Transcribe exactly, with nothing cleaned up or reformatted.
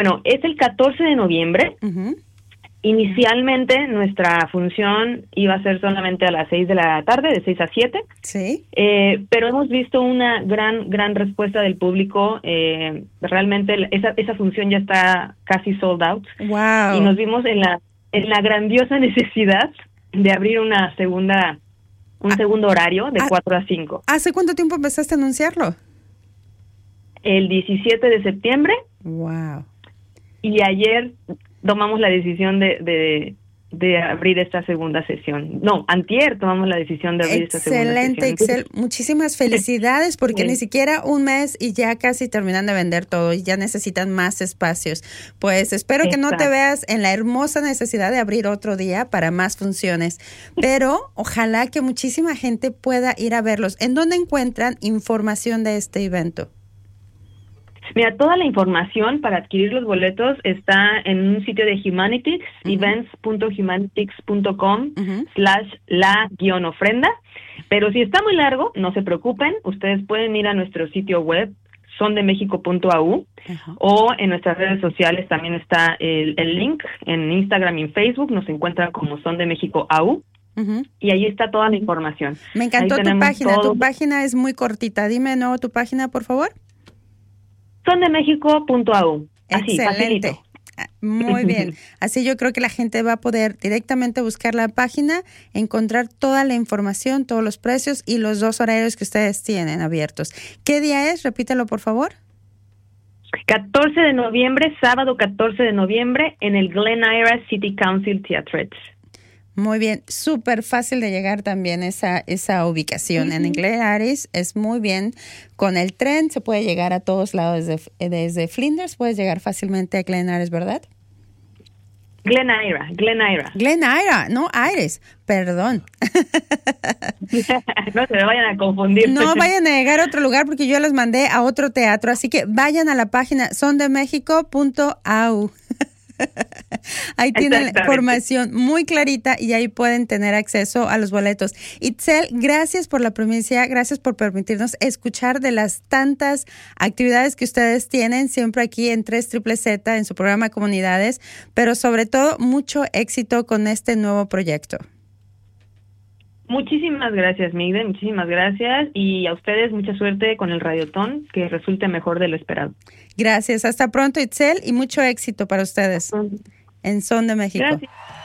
Bueno, es el catorce de noviembre. Uh-huh. Inicialmente nuestra función iba a ser solamente a las seis de la tarde, de seis a siete. Sí. Eh, pero hemos visto una gran, gran respuesta del público. Eh, realmente esa, esa función ya está casi sold out. Wow. Y nos vimos en la, en la grandiosa necesidad de abrir una segunda, un ah, segundo horario de ah, cuatro a cinco. ¿Hace cuánto tiempo empezaste a anunciarlo? El diecisiete de septiembre. Wow. Y ayer tomamos la decisión de, de, de abrir esta segunda sesión. No, antier tomamos la decisión de abrir excelente, esta segunda sesión. Excelente, Excel. Muchísimas felicidades porque sí. Ni siquiera un mes y ya casi terminan de vender todo y ya necesitan más espacios. Pues espero Exacto. que no te veas en la hermosa necesidad de abrir otro día para más funciones, pero ojalá que muchísima gente pueda ir a verlos. ¿En dónde encuentran información de este evento? Mira, toda la información para adquirir los boletos está en un sitio de Humanitix, uh-huh. events punto humanitix punto com uh-huh. slash la guión ofrenda. Pero si está muy largo, no se preocupen, ustedes pueden ir a nuestro sitio web, son de mexico punto a u, uh-huh. o en nuestras redes sociales también está el, el link, en Instagram y en Facebook nos encuentran como Son de México A U. Uh-huh. Y ahí está toda la información. Me encantó tu página, todo. Tu página es muy cortita. Dime de nuevo tu página, por favor. son de mexico punto a u. Así, excelente. Facilito. Muy bien. Así yo creo que la gente va a poder directamente buscar la página, encontrar toda la información, todos los precios y los dos horarios que ustedes tienen abiertos. ¿Qué día es? Repítelo, por favor. catorce de noviembre, sábado catorce de noviembre, en el Glen Ira City Council Theatrets. Muy bien, súper fácil de llegar también esa esa ubicación. Uh-huh. En Glen Iris es muy bien. Con el tren se puede llegar a todos lados. Desde, desde Flinders puedes llegar fácilmente a Glen Iris, ¿verdad? Glen Ira, Glen Ira. Glen Ira, no Iris, perdón. No se me vayan a confundir. No vayan a llegar a otro lugar porque yo los mandé a otro teatro. Así que vayan a la página son de mexico punto a u. Ahí tienen la información muy clarita y ahí pueden tener acceso a los boletos. Itzel, gracias por la primicia, gracias por permitirnos escuchar de las tantas actividades que ustedes tienen siempre aquí en tres Z Z Z en su programa de Comunidades, pero sobre todo mucho éxito con este nuevo proyecto. Muchísimas gracias, Migde, muchísimas gracias y a ustedes mucha suerte con el Radiotón, que resulte mejor de lo esperado. Gracias, hasta pronto, Itzel, y mucho éxito para ustedes en Son de México. Gracias.